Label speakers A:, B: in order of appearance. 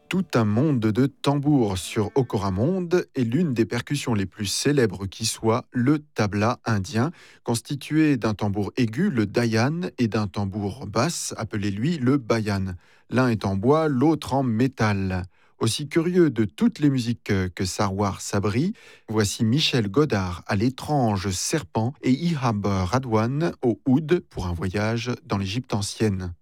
A: Tout un monde de tambours sur Okoramonde et l'une des percussions les plus célèbres qui soit, le tabla indien, constitué d'un tambour aigu, le dayan, et d'un tambour basse, appelé lui le bayan. L'un est en bois, l'autre en métal. Aussi curieux de toutes les musiques que Sarwar Sabri, voici Michel Godard à l'étrange serpent et Ihab Radwan au oud pour un voyage dans l'Égypte ancienne.